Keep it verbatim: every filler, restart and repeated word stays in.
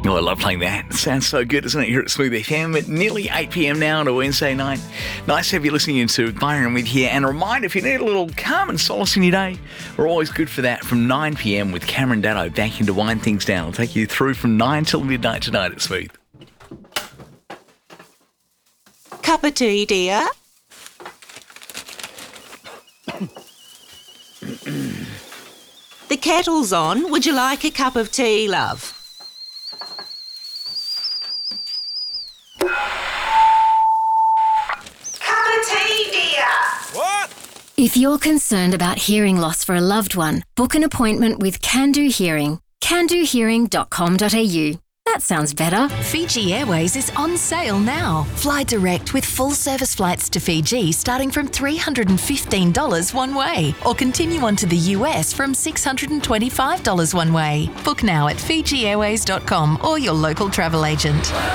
Oh, I love playing that. It sounds so good, doesn't it, here at Smooth F M at nearly eight p.m. now on a Wednesday night. Nice to have you listening into Byron with here. And a reminder, if you need a little calm and solace in your day, we're always good for that from nine p.m. with Cameron Daddo back in to wind things down. I'll take you through from nine till midnight tonight at Smooth. Cup of tea, dear? The kettle's on. Would you like a cup of tea, love? If you're concerned about hearing loss for a loved one, book an appointment with Can Do Hearing. can do hearing dot com dot a u. That sounds better. Fiji Airways is on sale now. Fly direct with full service flights to Fiji starting from three hundred fifteen dollars one way, or continue on to the U S from six hundred twenty-five dollars one way. Book now at fiji airways dot com or your local travel agent.